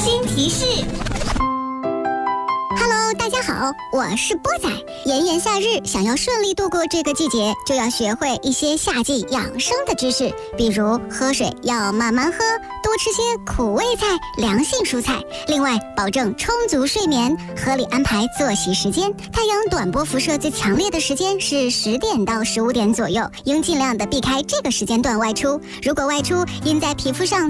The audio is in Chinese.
新提示。Hello， 大家好，我是波仔。炎炎夏日，想要顺利度过这个季节，就要学会一些夏季养生的知识，比如喝水要慢慢喝，多吃些苦味菜、凉性蔬菜。另外，保证充足睡眠，合理安排作息时间。太阳短波辐射最强烈的时间是10点到15点左右，应尽量的避开这个时间段外出。如果外出，因在皮肤上